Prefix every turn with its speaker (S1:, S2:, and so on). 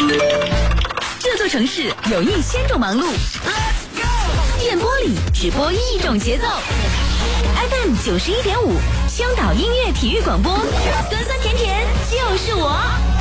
S1: 这座城市有1000种忙碌，电波里只播一种节奏。FM 91.5，香岛音乐体育广播，酸酸甜甜就是我。